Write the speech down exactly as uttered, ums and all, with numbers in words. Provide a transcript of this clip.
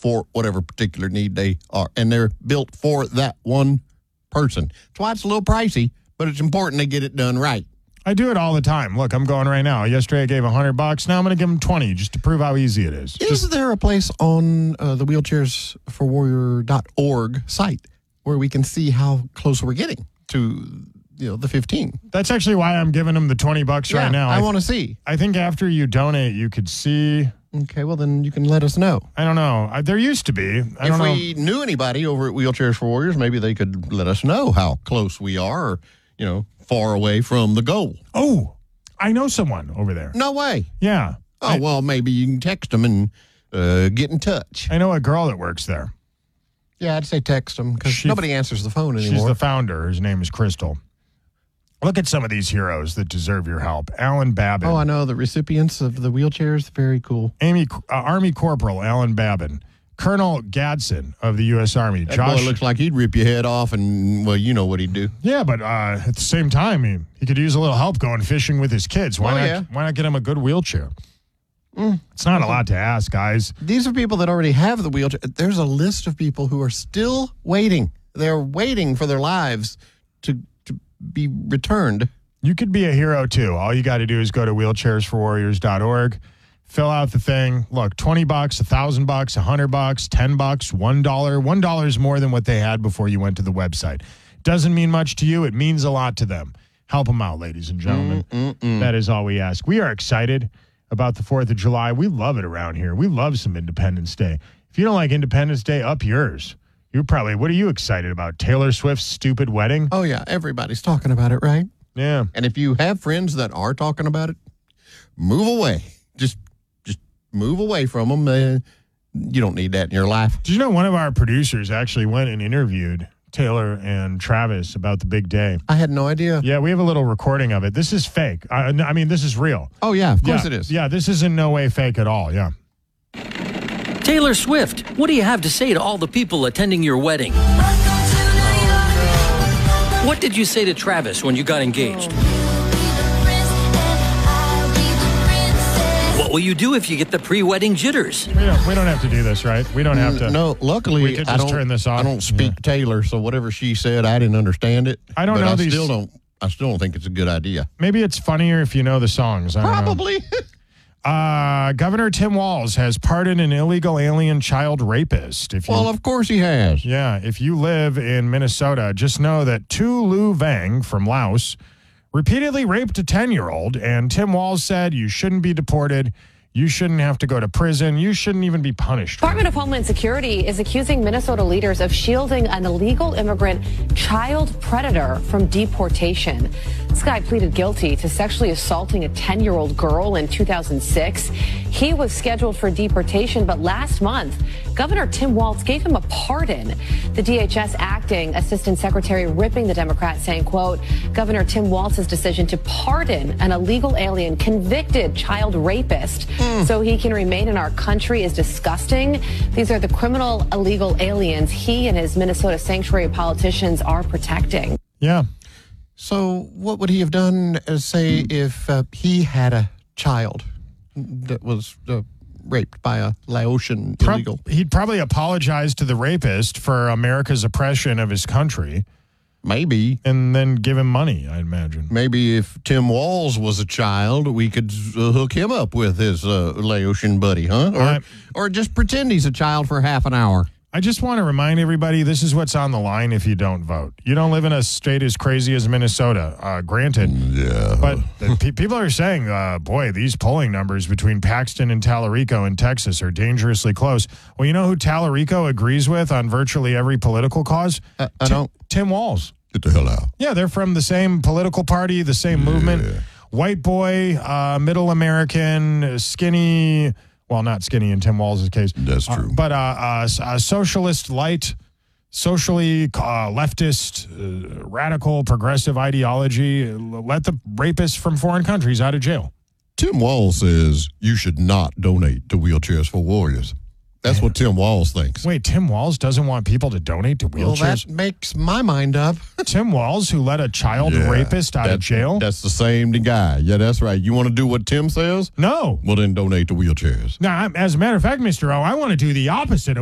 for whatever particular need they are. And they're built for that one person. That's why it's a little pricey, but it's important they get it done right. I do it all the time. Look, I'm going right now. Yesterday I gave one hundred bucks. Now I'm going to give them twenty just to prove how easy it is. Is just, there a place on uh, the wheelchairs for warrior dot org site where we can see how close we're getting to, you know, the fifteen? That's actually why I'm giving them the twenty bucks yeah, right now. I, I want to see. I think after you donate, you could see. Okay, well, then you can let us know. I don't know. I, there used to be. I if don't know. we knew anybody over at Wheelchairs for Warriors, maybe they could let us know how close we are or, you know, far away from the goal. Oh, I know someone over there. No way. Yeah. Oh, I, well, maybe you can text them and uh, get in touch. I know a girl that works there. Yeah, I'd say text them because nobody answers the phone anymore. She's the founder. Her name is Crystal. Look at some of these heroes that deserve your help. Alan Babin. Oh, I know. The recipients of the wheelchairs, very cool. Amy, uh, Army Corporal Alan Babin. Colonel Gadsden of the U S Army. That Josh, boy looks like he'd rip your head off, and, well, you know what he'd do. Yeah, but uh, at the same time, he, he could use a little help going fishing with his kids. Why, oh, not, yeah. why not get him a good wheelchair? Mm. It's not a lot to ask, guys. These are people that already have the wheelchair. There's a list of people who are still waiting. They're waiting for their lives to, to be returned. You could be a hero, too. All you got to do is go to wheelchairs for warriors dot org. Fill out the thing. Look, twenty bucks, a thousand bucks, a hundred bucks, ten bucks, one dollar. One dollar is more than what they had before you went to the website. Doesn't mean much to you. It means a lot to them. Help them out, ladies and gentlemen. Mm-mm-mm. That is all we ask. We are excited about the fourth of July. We love it around here. We love some Independence Day. If you don't like Independence Day, up yours. You're probably, what are you excited about? Taylor Swift's stupid wedding? Oh, yeah. Everybody's talking about it, right? Yeah. And if you have friends that are talking about it, move away. Just move away from them. Uh, you don't need that in your life. Did you know one of our producers actually went and interviewed Taylor and Travis about the big day? I had no idea. Yeah, we have a little recording of it. This is fake. I, I mean, this is real. Oh, yeah, of course yeah, it is. Yeah, this is in no way fake at all. Yeah. Taylor Swift, what do you have to say to all the people attending your wedding? What did you say to Travis when you got engaged? What will you do if you get the pre-wedding jitters? We don't, we don't have to do this, right? We don't have to. No, luckily, we could just I don't, turn this off. I don't speak Yeah. Taylor, so whatever she said, I didn't understand it. I don't but know I these- Still don't, I still don't think it's a good idea. Maybe it's funnier if you know the songs. I don't know. Probably. Uh, Governor Tim Walz has pardoned an illegal alien child rapist. If you, Well, of course he has. yeah, if you live in Minnesota, just know that Tu Lu Vang from Laos repeatedly raped a ten-year-old, and Tim Walz said you shouldn't be deported. You shouldn't have to go to prison. You shouldn't even be punished. Department of Homeland Security is accusing Minnesota leaders of shielding an illegal immigrant child predator from deportation. This guy pleaded guilty to sexually assaulting a ten-year-old girl in two thousand six. He was scheduled for deportation, but last month, Governor Tim Walz gave him a pardon. The D H S acting assistant secretary ripping the Democrat, saying, quote, Governor Tim Walz's decision to pardon an illegal alien convicted child rapist mm. so he can remain in our country is disgusting. These are the criminal illegal aliens he and his Minnesota sanctuary politicians are protecting. Yeah. So what would he have done, uh, say, if uh, he had a child that was uh, raped by a Laotian Pro- illegal? He'd probably apologize to the rapist for America's oppression of his country. Maybe. And then give him money, I'd imagine. Maybe if Tim Walz was a child, we could uh, hook him up with his uh, Laotian buddy, huh? Or, Uh, or just pretend he's a child for half an hour. I just want to remind everybody, this is what's on the line if you don't vote. You don't live in a state as crazy as Minnesota, uh, granted. Yeah. But the pe- people are saying, uh, boy, these polling numbers between Paxton and Tallarico in Texas are dangerously close. Well, you know who Tallarico agrees with on virtually every political cause? Uh, I Tim- don't. Tim Walz. Get the hell out. Yeah, they're from the same political party, the same Yeah. movement. White boy, uh, middle American, skinny... Well, not skinny in Tim Walz's case. That's Uh, true. but uh, uh, a socialist, light, socially uh, leftist, uh, radical, progressive ideology. Let the rapists from foreign countries out of jail. Tim Walz says you should not donate to Wheelchairs for Warriors. That's what Tim Walz thinks. Wait, Tim Walz doesn't want people to donate to Well, wheelchairs? that makes my mind up. Tim Walz, who let a child Yeah, rapist out of that- jail? That's the same guy. Yeah, that's right. You want to do what Tim says? No. Well, then donate to Wheelchairs. Now, as a matter of fact, Mister O, I want to do the opposite of